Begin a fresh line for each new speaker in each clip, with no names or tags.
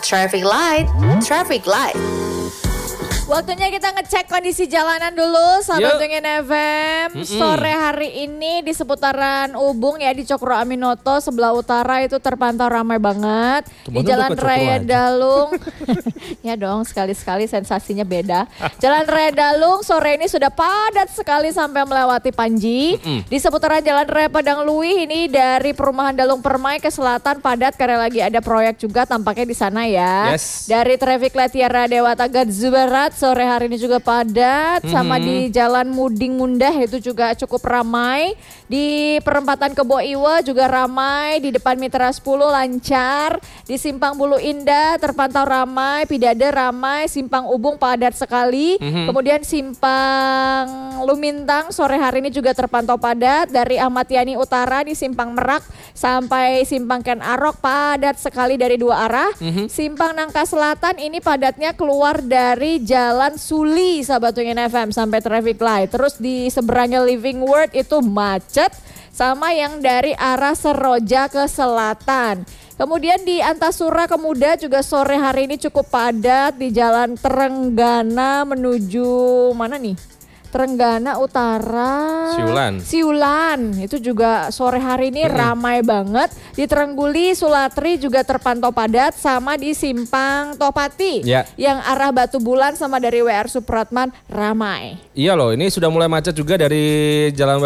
Traffic light, traffic light.
Waktunya kita ngecek kondisi jalanan dulu, sahabat
Yuk.
Wingin FM. Sore hari ini di seputaran Ubung ya, di Cokro Aminoto sebelah utara itu terpantau ramai banget. Di Jalan Raya Dalung, ya dong sekali-sekali sensasinya beda. Jalan Raya Dalung sore ini sudah padat sekali sampai melewati Panji. Di seputaran Jalan Raya Padang Luih ini dari perumahan Dalung Permai ke selatan padat karena lagi ada proyek juga tampaknya di sana ya.
Yes.
Dari traffic light Tiara Dewata Gadzubarat sore hari ini juga padat, sama di Jalan Muding Mundah itu juga cukup ramai. Di perempatan Kebo Iwa juga ramai, di depan Mitra 10 lancar, di Simpang Bulu Indah terpantau ramai, Pidade ramai, Simpang Ubung padat sekali. Kemudian Simpang Lumintang sore hari ini juga terpantau padat, dari Ahmad Yani Utara di Simpang Merak sampai Simpang Ken Arok padat sekali dari dua arah. Simpang Nangka Selatan ini padatnya keluar dari Jalan Suli, sahabat Wingin FM sampai traffic light. Terus di seberangnya Living World itu macet, sama yang dari arah Seroja ke selatan. Kemudian di Antasura Kemuda juga sore hari ini cukup padat di Jalan Terenggana menuju mana nih? Terenggana Utara, Siulan itu juga sore hari ini ramai banget. Di Terengguli Sulatri juga terpantau padat, sama di Simpang Topati yang arah Batu Bulan sama dari WR Supratman ramai.
Iya loh, ini sudah mulai macet juga dari Jalan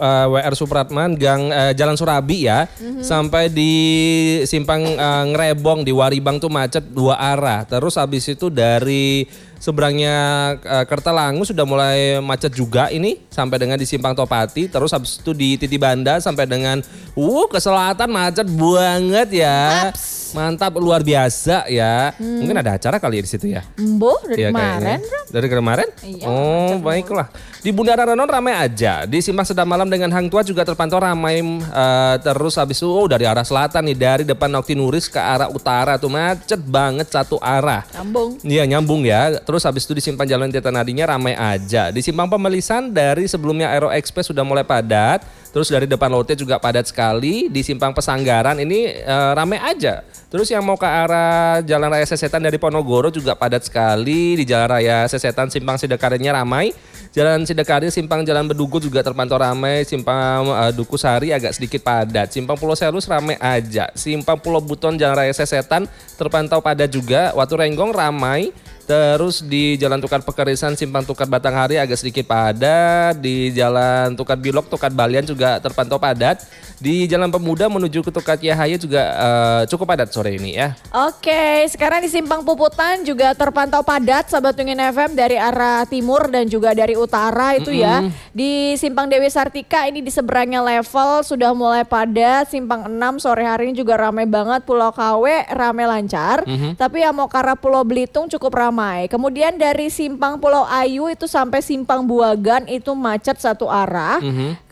WR Supratman, Jalan Surabi ya, sampai di Simpang Ngerebong di Waribang tuh macet dua arah. Terus habis itu dari seberangnya Kertalangu sudah mulai macet juga ini sampai dengan di Simpang Topati. Terus habis itu di Titibanda sampai dengan ke selatan macet banget ya. Mantap, luar biasa ya. Mungkin ada acara kali ya di situ ya.
Dari kemarin.
Dari kemarin?
Iya,
oh baiklah. Di Bundaran Renon ramai aja. Di Simpang Sedap Malam dengan Hang Tua juga terpantau ramai. Terus habis itu dari arah selatan nih, dari depan Nokti Nuris ke arah utara tuh macet banget satu arah.
Nyambung.
Iya nyambung ya. Terus habis itu di Simpang Jalan Tirta Nadinya ramai aja. Di Simpang Pemelisan dari sebelumnya Aero Express sudah mulai padat. Terus dari depan Lotte juga padat sekali. Di Simpang Pesanggaran ini ramai aja. Terus yang mau ke arah Jalan Raya Sesetan dari Ponorogo juga padat sekali. Di Jalan Raya Sesetan Simpang Sidekarinya ramai. Jalan Sidekari Simpang Jalan Bedugo juga terpantau ramai. Simpang Dukusari agak sedikit padat. Simpang Pulau Selus ramai aja. Simpang Pulau Buton Jalan Raya Sesetan terpantau padat juga. Watu Renggong ramai. Terus di Jalan Tukar Pekerisan Simpang Tukar Batanghari agak sedikit padat. Di Jalan Tukar Bilok Tukar Balian juga terpantau padat. Di Jalan Pemuda menuju ke Tukar Cahaya juga cukup padat sore ini ya.
Oke, sekarang di Simpang Puputan juga terpantau padat, sahabat Wingin FM, dari arah timur dan juga dari utara itu ya. Di Simpang Dewi Sartika ini di seberangnya level sudah mulai padat. Simpang 6 sore hari ini juga ramai banget. Pulau KW ramai lancar. Tapi yang mau ke arah Pulau Belitung cukup ramai. Kemudian dari Simpang Pulau Ayu itu sampai Simpang Buagan itu macet satu arah.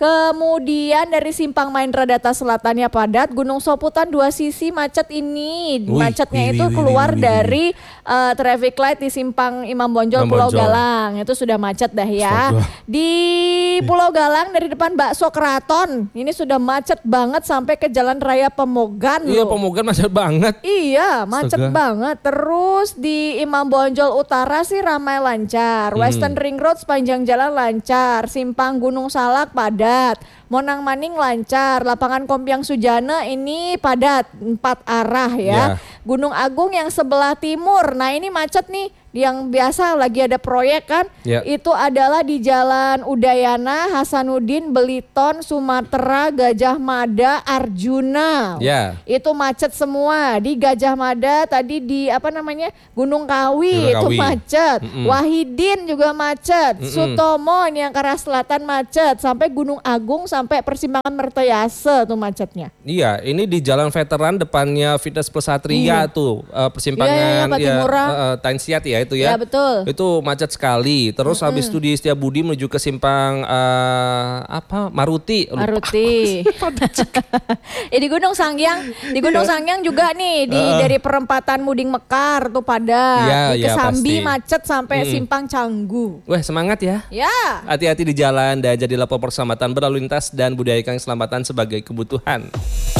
Kemudian dari Simpang Maindra Data Selatannya padat. Gunung Soputan dua sisi macet ini. Macetnya itu keluar dari traffic light di Simpang Imam Bonjol Pulau Galang. Itu sudah macet dah ya. Di Pulau Galang dari depan Bakso Keraton ini sudah macet banget sampai ke Jalan Raya Pemogan.
Iya, Pemogan macet banget.
Iya, macet banget. Terus di Imam Bonjol Utara sih ramai lancar. Western Ring Road sepanjang jalan lancar. Simpang Gunung Salak padat. Monang Maning lancar. Lapangan Kompiang Sujana ini padat 4 arah ya. Gunung Agung yang sebelah timur. Nah ini macet nih. Yang biasa lagi ada proyek kan, itu adalah di Jalan Udayana, Hasanuddin, Beliton, Sumatera, Gajah Mada, Arjuna. Itu macet semua. Di Gajah Mada tadi di Gunung Kawi itu macet. Wahidin juga macet. Sutomo ini yang ke arah selatan macet. Sampai Gunung Agung sampai persimpangan Mertayase tuh macetnya. Iya,
ini di Jalan Veteran depannya Fitness Plus Satria tuh persimpangan Tainsiat ya itu ya.
Ya betul.
Itu macet sekali. Terus habis itu di Setiabudi menuju ke Simpang Maruti.
Di Gunung Sangyang, Sangyang juga nih dari perempatan Muding Mekar tuh padat. Di Kesambi macet sampai Simpang Canggu.
Wah, semangat ya.
Ya.
Hati-hati di jalan dan jadilah pepersahabatan berlalu lintas dan budayakan keselamatan sebagai kebutuhan.